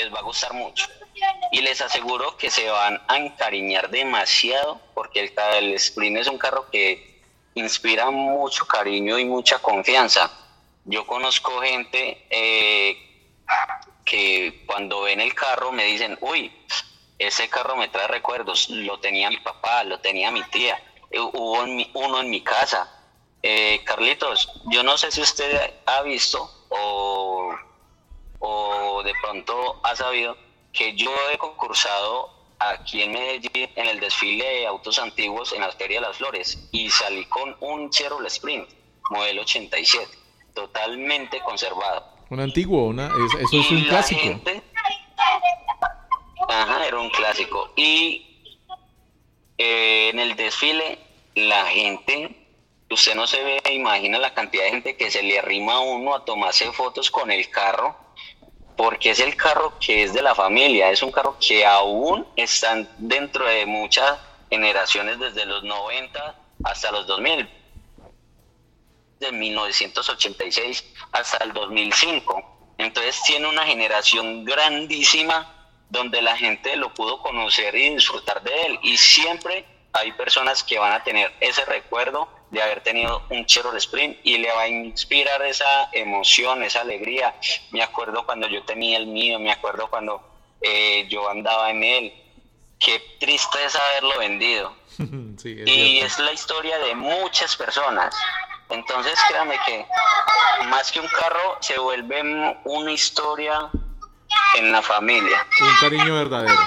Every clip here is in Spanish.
les va a gustar mucho. Y les aseguro que se van a encariñar demasiado, porque el Sprint es un carro que inspira mucho cariño y mucha confianza. Yo conozco gente que cuando ven el carro me dicen, uy, ese carro me trae recuerdos, lo tenía mi papá, lo tenía mi tía, hubo uno en mi casa. Carlitos, yo no sé si usted ha visto o de pronto ha sabido que yo he concursado aquí en Medellín en el desfile de autos antiguos en la Feria de las Flores y salí con un Chevrolet Sprint modelo 87, totalmente conservado. Un antiguo, eso es un clásico. Era un clásico. Y en el desfile la gente, usted no se ve, imagina la cantidad de gente que se le arrima a uno a tomarse fotos con el carro, porque es el carro que es de la familia, es un carro que aún están dentro de muchas generaciones desde los 90 hasta los 2000, de 1986 hasta el 2005. Entonces tiene una generación grandísima donde la gente lo pudo conocer y disfrutar de él, y siempre hay personas que van a tener ese recuerdo de haber tenido un Chevrolet Sprint y le va a inspirar esa emoción, esa alegría. Me acuerdo cuando yo tenía el mío, me acuerdo cuando yo andaba en él. Qué tristeza haberlo vendido. Sí, es la historia de muchas personas. Entonces créame que más que un carro se vuelve una historia en la familia. Un cariño verdadero.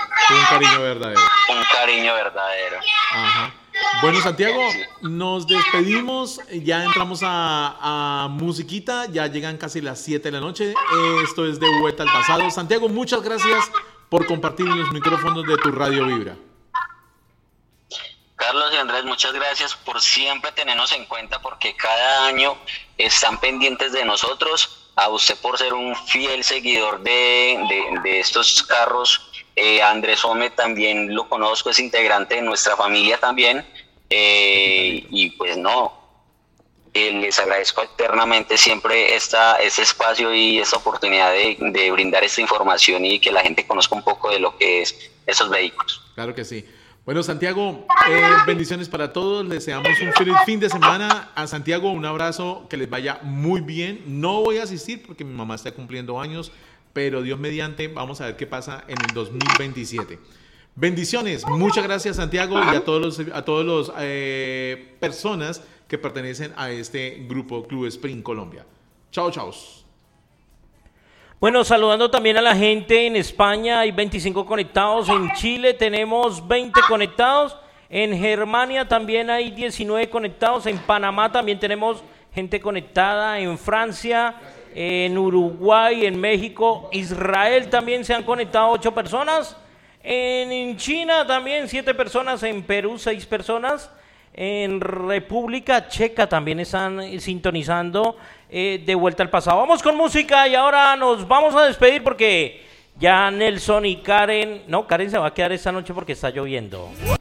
Un cariño verdadero. Ajá. Bueno, Santiago, nos despedimos, ya entramos a musiquita, ya llegan casi las 7 de la noche, esto es De Vuelta al Pasado. Santiago, muchas gracias por compartir los micrófonos de tu Radio Vibra. Carlos y Andrés, muchas gracias por siempre tenernos en cuenta, porque cada año están pendientes de nosotros, a usted por ser un fiel seguidor de estos carros. Andrés Ome también lo conozco, es integrante de nuestra familia también, y pues les agradezco eternamente siempre este espacio y esta oportunidad de brindar esta información y que la gente conozca un poco de lo que es esos vehículos. Claro que sí. Bueno, Santiago, bendiciones para todos, les deseamos un feliz fin de semana. A Santiago un abrazo, que les vaya muy bien. No voy a asistir porque mi mamá está cumpliendo años, pero Dios mediante, vamos a ver qué pasa en el 2027. Bendiciones, muchas gracias, Santiago, y a todos los personas que pertenecen a este grupo Club Sprint Colombia. Chao, chao. Bueno, saludando también a la gente en España, hay 25 conectados, en Chile tenemos 20 conectados, en Germania también hay 19 conectados, en Panamá también tenemos gente conectada, en Francia, en Uruguay, en México, Israel también se han conectado 8 personas, en China también 7 personas, en Perú 6 personas, en República Checa también están sintonizando De Vuelta al Pasado. Vamos con música y ahora nos vamos a despedir porque ya Nelson y Karen se va a quedar esta noche porque está lloviendo.